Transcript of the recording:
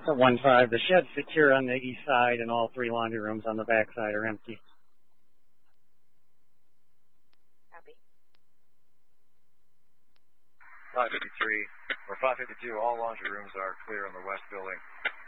1-5, the shed's secure on the east side and all 3 laundry rooms on the back side are empty. Copy. 553 or 552, all laundry rooms are clear in the west building.